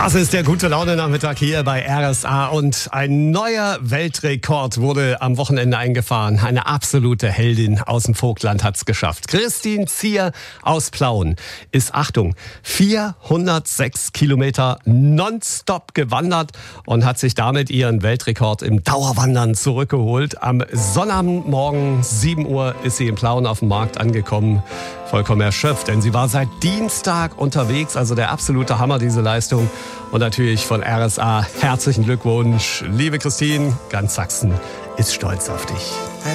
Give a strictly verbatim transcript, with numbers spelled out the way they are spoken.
Das ist der gute Laune-Nachmittag hier bei R S A und ein neuer Weltrekord wurde am Wochenende eingefahren. Eine absolute Heldin aus dem Vogtland hat's geschafft. Christine Zier aus Plauen ist, Achtung, vierhundertsechs Kilometer nonstop gewandert und hat sich damit ihren Weltrekord im Dauerwandern zurückgeholt. Am Sonnabendmorgen sieben Uhr ist sie in Plauen auf dem Markt angekommen. Vollkommen erschöpft, denn sie war seit Dienstag unterwegs, also der absolute Hammer, diese Leistung. Und natürlich von R S A herzlichen Glückwunsch. Liebe Christine, ganz Sachsen ist stolz auf dich.